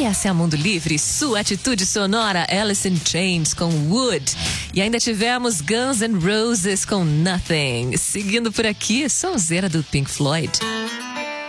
E essa é a Mundo Livre, sua atitude sonora, Alice in Chains com Wood. E ainda tivemos Guns N' Roses com Nothing. Seguindo por aqui, sonzeira do Pink Floyd.